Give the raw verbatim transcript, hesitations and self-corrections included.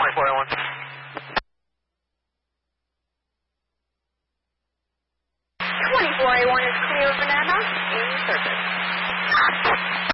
twenty-four A one. twenty-four A one is clear for Nana. In service.